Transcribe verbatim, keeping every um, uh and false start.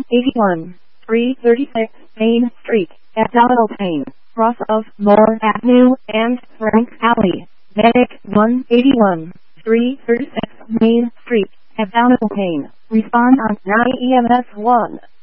eighty-one, three thirty-six Main Street, abdominal pain, cross of Moore Avenue and Frank Alley. Medic one eighty-one, three thirty-six Main Street, abdominal pain. Respond on nine E M S one.